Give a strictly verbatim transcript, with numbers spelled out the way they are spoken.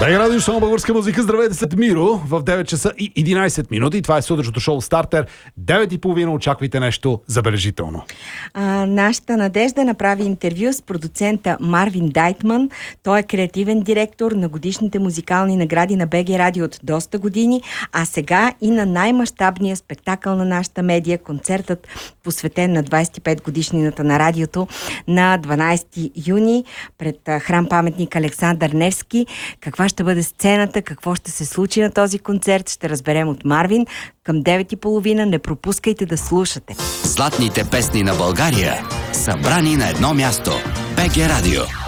Бега радио, шоу българска музика. Здравейте, след Миро в девет часа и единайсет минути. Това е сутрешното шоу Стартер. девет и половина очаквайте нещо забележително. А, нашата Надежда направи интервю с продуцента Марвин Дайтман. Той е креативен директор на годишните музикални награди на БГ Радио от доста години, а сега и на най-мащабния спектакъл на нашата медия, концертът, посветен на двайсет и пет годишнината на радиото на дванайсети юни пред храм паметник Александър Невски. Каква ще бъде сцената, какво ще се случи на този концерт, ще разберем от Марвин. Към девет и половина не пропускайте да слушате. Златните песни на България, събрани на едно място. БГ Радио.